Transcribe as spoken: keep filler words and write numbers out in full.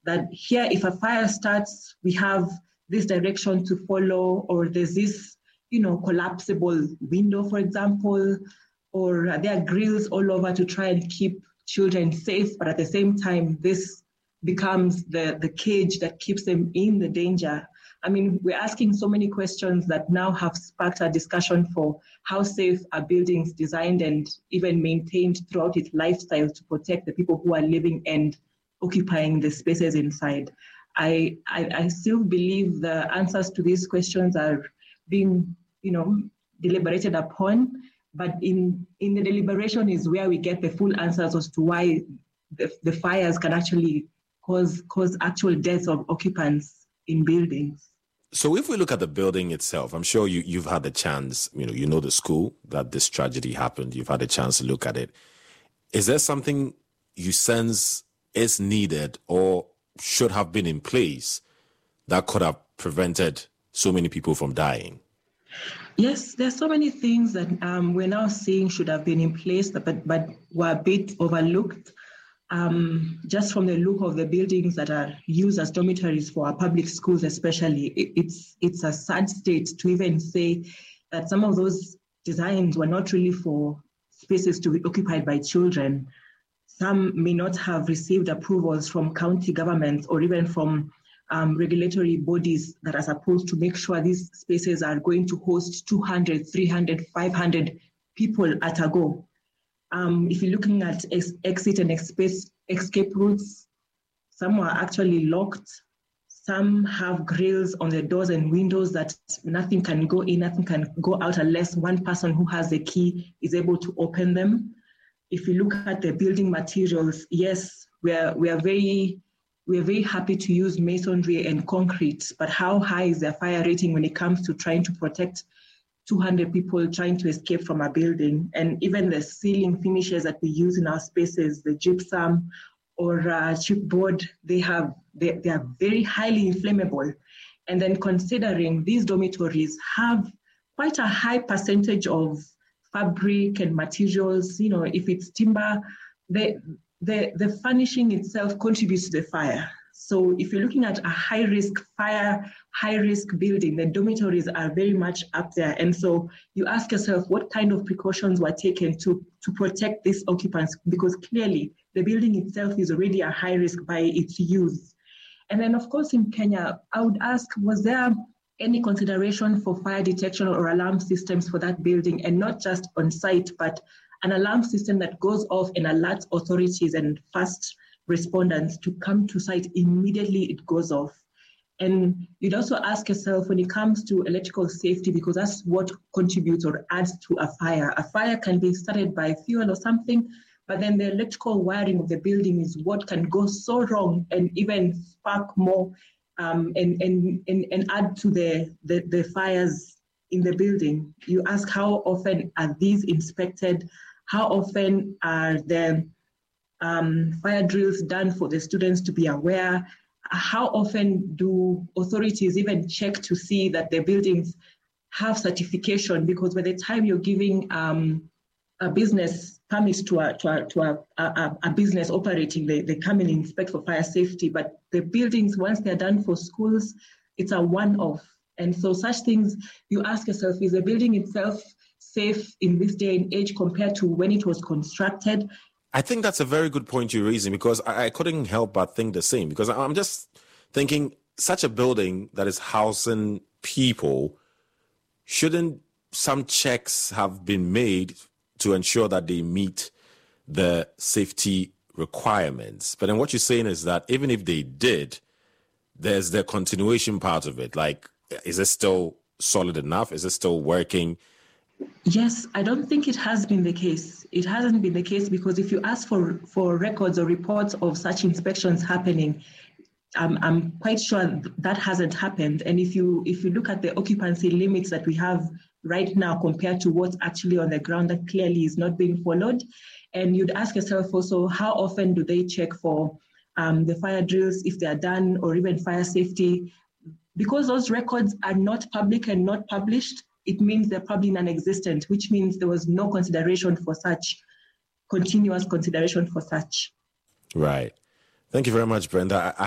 that here, if a fire starts, we have this direction to follow, or there's this, you know, collapsible window, for example, or there are grills all over to try and keep children safe, but at the same time, this becomes the, the cage that keeps them in the danger. I mean, we're asking so many questions that now have sparked a discussion for how safe are buildings designed and even maintained throughout its lifestyle to protect the people who are living and occupying the spaces inside. I, I, I still believe the answers to these questions are being, you know, deliberated upon, but in, in the deliberation is where we get the full answers as to why the, the fires can actually cause, cause actual deaths of occupants in buildings. So if we look at the building itself, I'm sure you, you've had the chance, you know, you know the school that this tragedy happened. You've had a chance to look at it. Is there something you sense is needed or should have been in place that could have prevented so many people from dying? Yes, there's so many things that um, we're now seeing should have been in place, but, but were a bit overlooked. Um, just from the look of the buildings that are used as dormitories for our public schools especially, it, it's it's a sad state to even say that some of those designs were not really for spaces to be occupied by children. Some may not have received approvals from county governments or even from um, regulatory bodies that are supposed to make sure these spaces are going to host two hundred, three hundred, five hundred people at a go. Um, if you're looking at ex- exit and exp- escape routes, some are actually locked. Some have grills on the doors and windows that nothing can go in, nothing can go out unless one person who has the key is able to open them. If you look at the building materials, yes, we are we are very we are very happy to use masonry and concrete, but how high is their fire rating when it comes to trying to protect two hundred people trying to escape from a building? And even the ceiling finishes that we use in our spaces, the gypsum or uh, chipboard, they have they, they are very highly inflammable. And then considering these dormitories have quite a high percentage of fabric and materials, you know, if it's timber, the the the furnishing itself contributes to the fire. So if you're looking at a high-risk fire, high-risk building, the dormitories are very much up there. And so you ask yourself, what kind of precautions were taken to, to protect these occupants? Because clearly the building itself is already a high risk by its use. And then, of course, in Kenya, I would ask, was there any consideration for fire detection or alarm systems for that building, and not just on site, but an alarm system that goes off and alerts authorities and fast respondents to come to site immediately it goes off? And you'd also ask yourself when it comes to electrical safety, because that's what contributes or adds to a fire. A fire can be started by fuel or something, but then the electrical wiring of the building is what can go so wrong and even spark more um, and, and, and, and add to the, the, the fires in the building. You ask, how often are these inspected? How often are the Um, fire drills done for the students to be aware? How often do authorities even check to see that the buildings have certification? Because by the time you're giving um, a business permits to a to a, to a, a, a business operating, they, they come and inspect for fire safety. But the buildings, once they're done for schools, it's a one-off. And so such things, you ask yourself, is the building itself safe in this day and age compared to when it was constructed? I think that's a very good point you're raising, because I, I couldn't help but think the same, because I'm just thinking such a building that is housing people, shouldn't some checks have been made to ensure that they meet the safety requirements? But then what you're saying is that even if they did, there's the continuation part of it. Like, is it still solid enough? Is it still working? Yes, I don't think it has been the case. It hasn't been the case, because if you ask for, for records or reports of such inspections happening, um, I'm quite sure that hasn't happened. And if you if you look at the occupancy limits that we have right now compared to what's actually on the ground, that clearly is not being followed. And you'd ask yourself also, how often do they check for um, the fire drills, if they are done, or even fire safety? Because those records are not public and not published, it means they're probably non-existent, which means there was no consideration for such, continuous consideration for such. Right. Thank you very much, Brenda. I